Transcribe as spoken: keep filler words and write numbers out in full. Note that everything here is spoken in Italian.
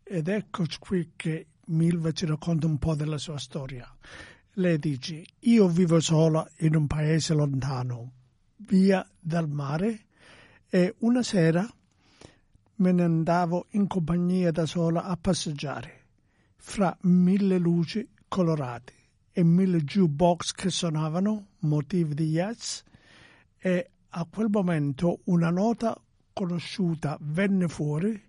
ed eccoci qui che Milva ci racconta un po' della sua storia. Lei dice: io vivo sola in un paese lontano, via dal mare, e una sera me ne andavo in compagnia da sola a passeggiare fra mille luci colorate e mille jukebox che suonavano motivi di jazz, e a quel momento una nota conosciuta venne fuori